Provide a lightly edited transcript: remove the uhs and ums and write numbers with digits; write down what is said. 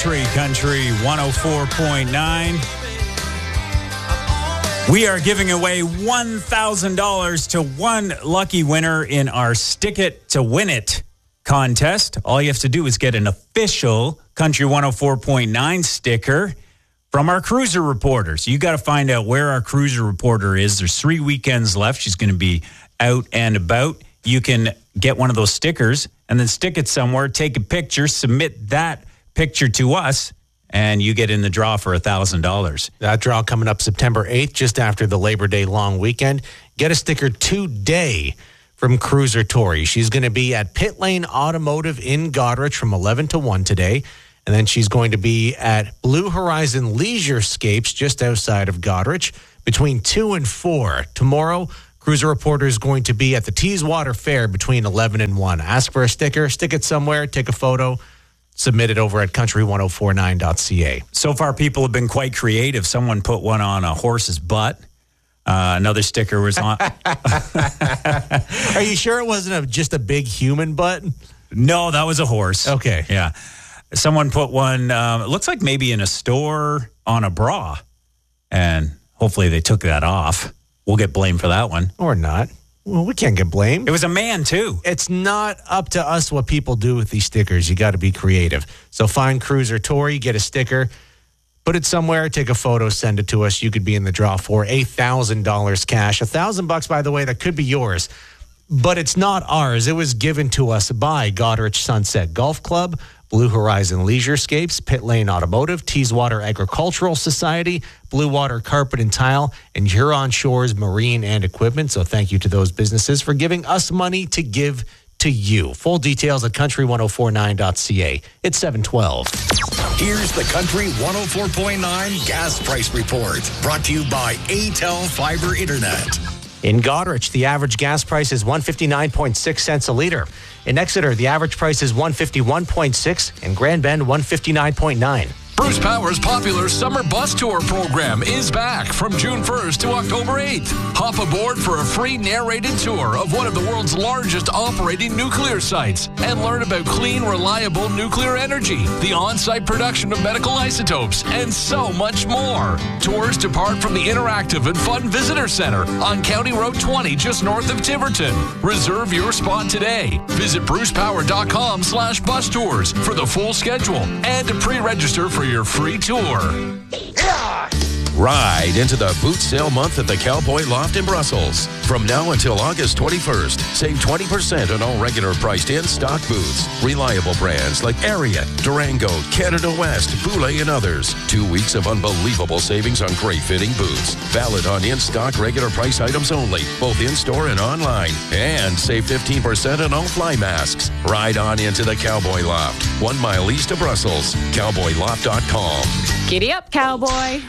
Country 104.9. We are giving away $1,000 to one lucky winner in our Stick It to Win It contest. All you have to do is get an official Country 104.9 sticker from our cruiser reporter. So you got to find out where our cruiser reporter is. There's 3 weekends left. She's going to be out and about. You can get one of those stickers and then stick it somewhere, take a picture, submit that picture to us, and you get in the draw for $1,000. That draw coming up September 8th, just after the Labor Day long weekend. Get a sticker today from Cruiser Tori. She's going to be at Pit Lane Automotive in Goderich from 11 to 1 today. And then she's going to be at Blue Horizon Leisurescapes just outside of Goderich between 2 and 4. Tomorrow, Cruiser Reporter is going to be at the Teeswater Fair between 11 and 1. Ask for a sticker, stick it somewhere, take a photo, submit it over at country1049.ca. So far, people have been quite creative. Someone put one on a horse's butt. Another sticker was on. Are you sure it wasn't just a big human butt? No, that was a horse. Okay. Yeah. Someone put one, it looks like maybe in a store on a bra. And hopefully they took that off. We'll get blamed for that one. Or not. Well, we can't get blamed. It was a man, too. It's not up to us what people do with these stickers. You got to be creative. So find Cruiser Tori, get a sticker, put it somewhere, take a photo, send it to us. You could be in the draw for $1,000 cash. $1,000, by the way, that could be yours. But it's not ours. It was given to us by Goderich Sunset Golf Club, Blue Horizon Leisurescapes, Pit Lane Automotive, Teeswater Agricultural Society, Blue Water Carpet and Tile, and Huron Shores Marine and Equipment. So thank you to those businesses for giving us money to give to you. Full details at country1049.ca. It's 7:12. Here's the Country 104.9 Gas Price Report, brought to you by ATEL Fiber Internet. In Goderich, the average gas price is $1.596 cents a liter. In Exeter, the average price is $1.51.6. In Grand Bend, $1.59.9. Bruce Power's popular summer bus tour program is back from June 1st to October 8th. Hop aboard for a free narrated tour of one of the world's largest operating nuclear sites and learn about clean, reliable nuclear energy, the on-site production of medical isotopes, and so much more. Tours depart from the interactive and fun visitor center on County Road 20 just north of Tiverton. Reserve your spot today. Visit brucepower.com/bus tours for the full schedule and to pre-register for your free tour. Ride into the boot sale month at the Cowboy Loft in Brussels. From now until August 21st, save 20% on all regular priced in-stock boots. Reliable brands like Ariat, Durango, Canada West, Boulay, and others. 2 weeks of unbelievable savings on great fitting boots. Valid on in-stock regular price items only, both in-store and online. And save 15% on all fly masks. Ride on into the Cowboy Loft, 1 mile east of Brussels. CowboyLoft.com. Giddy up, cowboy.